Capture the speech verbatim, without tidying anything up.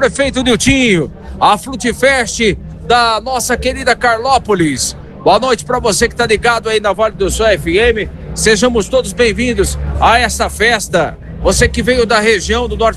prefeito Niltinho, a Frutifest da nossa querida Carlópolis. Boa noite para você que está ligado aí na Vale do Sol F M. Sejamos todos bem-vindos a essa festa. Você que veio da região do Norte